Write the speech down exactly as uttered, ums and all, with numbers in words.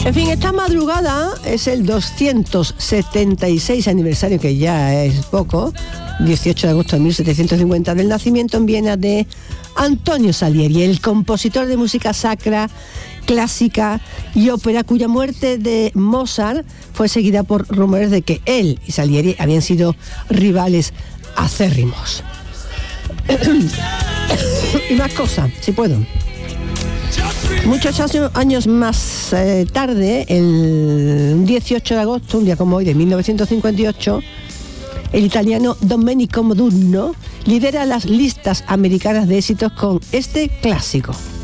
En fin, esta madrugada es el doscientos setenta y seis aniversario, que ya es poco, dieciocho de agosto de mil setecientos cincuenta, del nacimiento en Viena de Antonio Salieri, el compositor de música sacra, clásica y ópera, cuya muerte de Mozart fue seguida por rumores de que él y Salieri habían sido rivales acérrimos. Y más cosas, si puedo. Muchos años más eh, tarde, el dieciocho de agosto, un día como hoy de mil novecientos cincuenta y ocho, el italiano Domenico Modugno lidera las listas americanas de éxitos con este clásico.